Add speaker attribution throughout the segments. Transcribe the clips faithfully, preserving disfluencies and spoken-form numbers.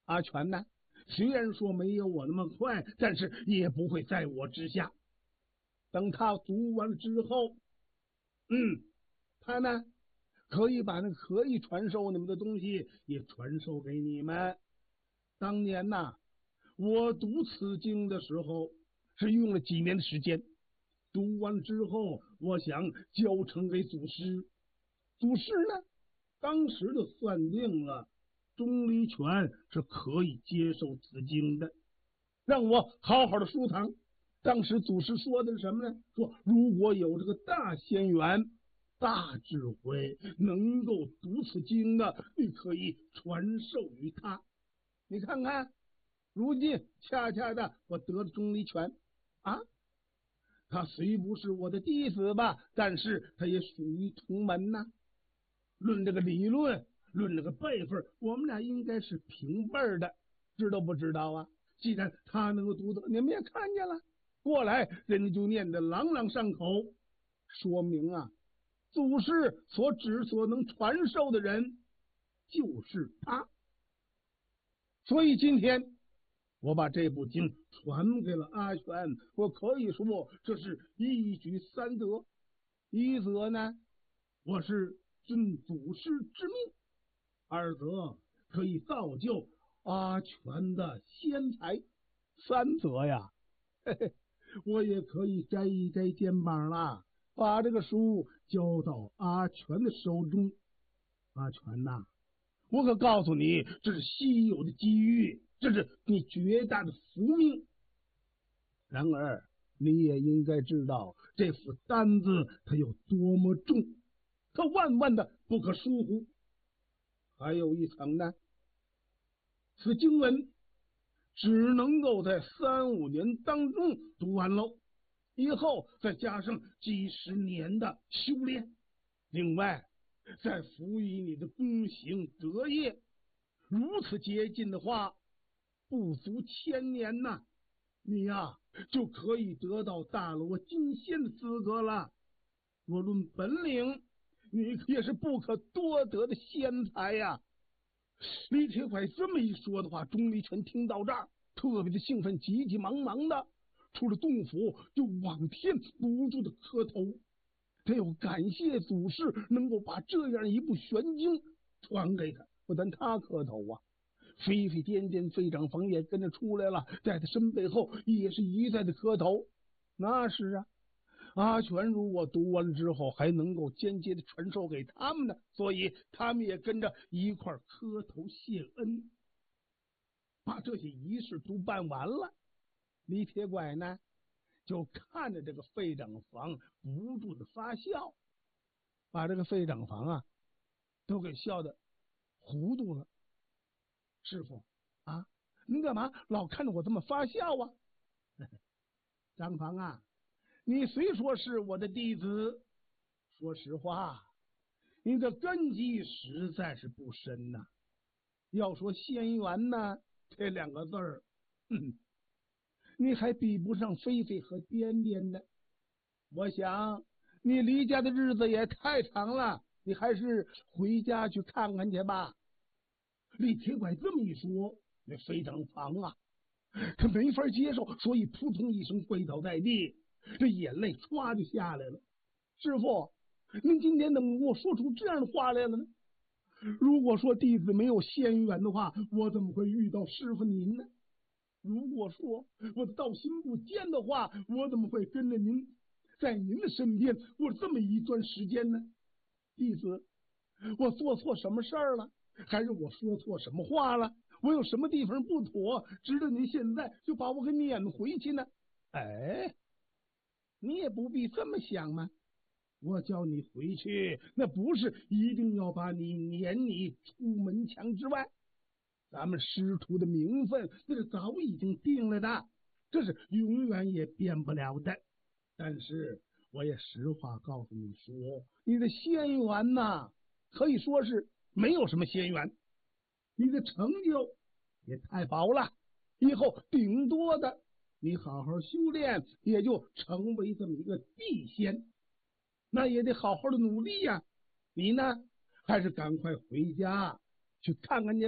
Speaker 1: 阿全呢，虽然说没有我那么快，但是也不会在我之下。等他读完了之后，嗯，他呢可以把那可以传授你们的东西也传授给你们。当年呐，我读此经的时候是用了几年的时间，读完之后，我想教成给祖师。祖师呢，当时就算定了钟离权是可以接受此经的，让我好好的疏堂。当时祖师说的是什么呢？说如果有这个大仙缘、大智慧，能够读此经的，你可以传授于他。你看看，如今恰恰的我得了钟离权啊，他虽不是我的弟子吧，但是他也属于同门呐、论这个理论，论这个辈分，我们俩应该是平辈的，知道不知道啊？既然他能够读得，你们也看见了，过来人家就念得朗朗上口，说明啊，祖师所指所能传授的人就是他。所以今天我把这部经传给了阿全，我可以说这是一举三得。一则呢，我是遵祖师之命；二则可以造就阿全的仙才；三则呀，嘿嘿，我也可以摘一摘肩膀啦，把这个书交到阿全的手中。阿全呐，我可告诉你，这是稀有的机遇，这是你绝大的福命。然而，你也应该知道，这副担子它有多么重，它万万的不可疏忽。还有一层呢，此经文只能够在三五年当中读完喽，以后再加上几十年的修炼，另外再辅以你的功行德业，如此接近的话，不足千年呐，你呀、啊、就可以得到大罗金仙的资格了。若论本领，你也是不可多得的仙才呀。李铁拐这么一说的话，钟离权听到这儿特别的兴奋，急急忙忙的出了洞府，就往天不住的磕头。他要感谢祖师能够把这样一部玄经传给他，不但他磕头啊，飞飞颠颠飞长房也跟着出来了，在他身背后也是一再的磕头。那是啊，阿全如果读完之后还能够间接的传授给他们呢，所以他们也跟着一块磕头谢恩。把这些仪式都办完了，李铁拐呢就看着这个费长房不住的发笑，把这个费长房啊都给笑得糊涂了。师傅啊，您干嘛老看着我这么发笑啊？张房啊，你虽说是我的弟子，说实话，你的根基实在是不深呐、啊。要说仙缘呢，这两个字儿，嗯，你还比不上菲菲和颠颠呢。我想你离家的日子也太长了，你还是回家去看看去吧。李铁拐这么一说，那费长房啊，他没法接受，所以扑通一声跪倒在地，这眼泪唰就下来了。师傅，您今天怎么给我说出这样的话来了呢？如果说弟子没有仙缘的话，我怎么会遇到师傅您呢？如果说我的道心不坚的话，我怎么会跟着您在您的身边过这么一段时间呢？弟子，我做错什么事儿了？还是我说错什么话了？我有什么地方不妥，值得您现在就把我给撵回去呢？哎，你也不必这么想嘛。我叫你回去，那不是一定要把你撵你出门墙之外。咱们师徒的名分那是早已经定了的，这是永远也变不了的。但是我也实话告诉你说，你的仙缘呐，可以说是没有什么仙缘，你的成就也太薄了，以后顶多的你好好修炼，也就成为这么一个地仙，那也得好好的努力呀、啊。你呢，还是赶快回家去看看去吧，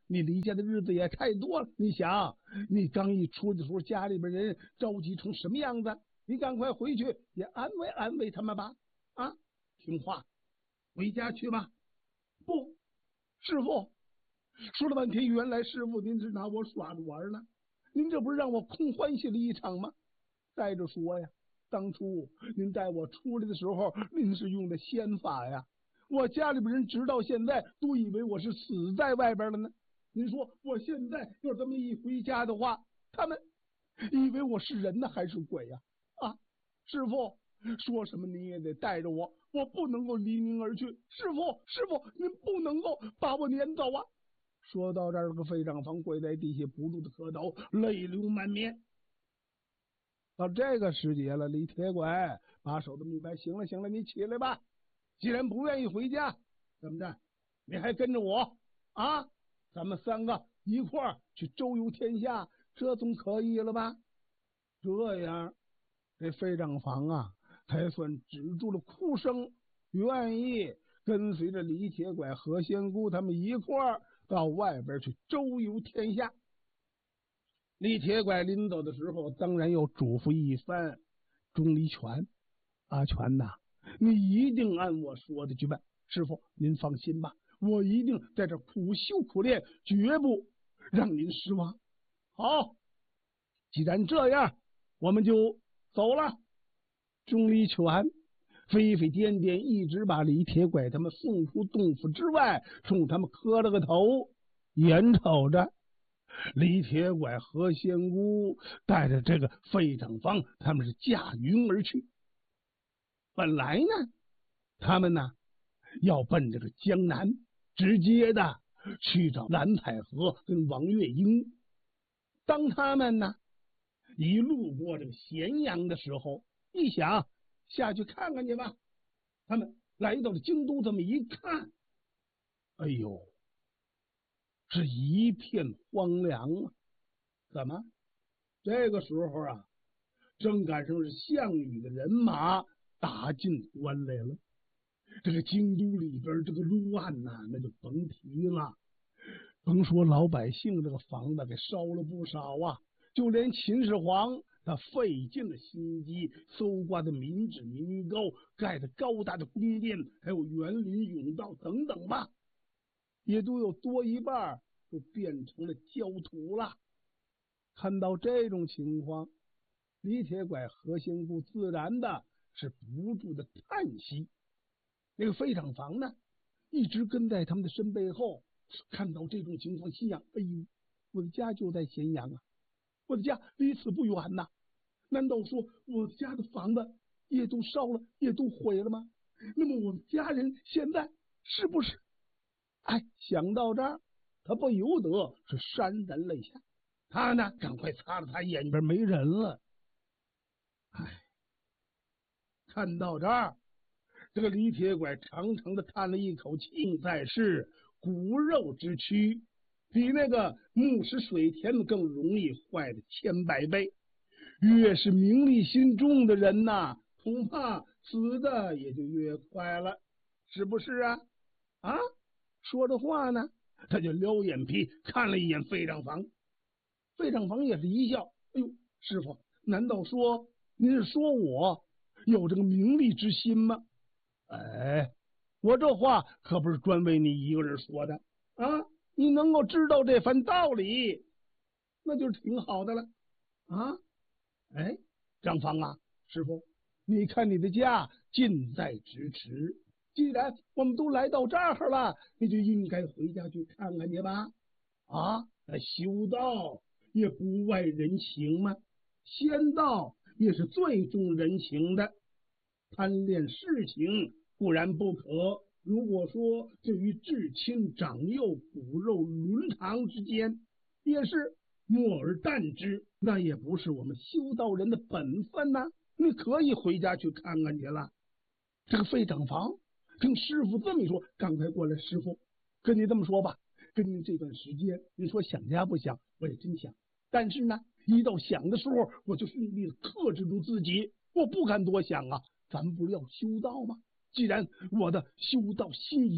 Speaker 1: 你离家的日子也太多了。你想，你刚一出的时候，家里边人着急成什么样子？你赶快回去也安慰安慰他们吧。啊，听话，回家去吧。不，师傅，说了半天，原来师傅您是拿我耍着玩呢。您这不是让我空欢喜了一场吗？再者说呀，当初您带我出来的时候，您是用的仙法呀。我家里边人直到现在都以为我是死在外边了呢。您说我现在要这么一回家的话，他们以为我是人呢还是鬼呀？啊，师傅，说什么你也得带着我，我不能够离您而去。师傅，师傅，您不能够把我撵走啊！说到这儿，这个费长房跪在地下，不住的磕头，泪流满面。到这个时节了，李铁拐把手这么一摆，行了行了，你起来吧。既然不愿意回家，怎么着？你还跟着我啊？咱们三个一块儿去周游天下，这总可以了吧？这样，这费长房啊，才算止住了哭声，愿意跟随着李铁拐、何仙姑他们一块儿到外边去周游天下。李铁拐临走的时候，当然要嘱咐一番。钟离权，阿全呐，你一定按我说的去办。师傅，您放心吧，我一定在这苦修苦练，绝不让您失望。好，既然这样，我们就走了。钟离权飞飞颠颠，一直把李铁拐他们送出洞府之外，冲他们磕了个头，眼瞅着李铁拐、何仙姑带着这个费长房，他们是驾云而去。本来呢，他们呢要奔这个江南，直接的去找蓝采和跟王月英。当他们呢一路过这个咸阳的时候，一想下去看看去吧。他们来到了京都，这么一看，哎呦，是一片荒凉啊！怎么？这个时候啊，正赶上是项羽的人马打进关来了。这个京都里边这个乱呐、啊，那就甭提了。甭说老百姓这个房子给烧了不少啊，就连秦始皇他费尽了心机，搜刮的民脂民膏，盖的高大的宫殿，还有园林甬道等等吧，也都有多一半都变成了焦土了。看到这种情况，李铁拐、何仙姑自然的是不住的叹息。那个费长房呢，一直跟在他们的身背后，看到这种情况，心想：哎呦，我的家就在咸阳啊，我的家离此不远呐、啊，难道说我家的房子也都烧了，也都毁了吗？那么我们家人现在是不是？哎，想到这儿，他不由得是潸然泪下。他呢，赶快擦了擦眼边，没人了。哎，看到这儿，这个李铁拐长长的叹了一口气，在是骨肉之躯，比那个木石水田更容易坏的千百倍。越是名利心重的人呐，恐怕死的也就越快了，是不是啊？啊，说着话呢，他就撩眼皮看了一眼费长房。费长房也是一笑：哎呦，师傅，难道说您是说我有这个名利之心吗？哎，我这话可不是专为你一个人说的啊！你能够知道这番道理，那就是挺好的了啊！哎，张芳啊，师傅，你看你的家近在咫尺，既然我们都来到这儿了，你就应该回家去看看去吧。啊，修道也不外人情嘛，仙道也是最重人情的。贪恋事情固然不可，如果说至于至亲长幼、骨肉伦常之间，也是莫而淡之，那也不是我们修道人的本分呐、啊。你可以回家去看看去了。这个费长房听师傅这么一说，赶快过来，师傅，跟你这么说吧，跟你这段时间，你说想家不想，我也真想，但是呢，一到想的时候，我就用力克制住自己，我不敢多想啊。咱们不是要修道吗？既然我的修道心意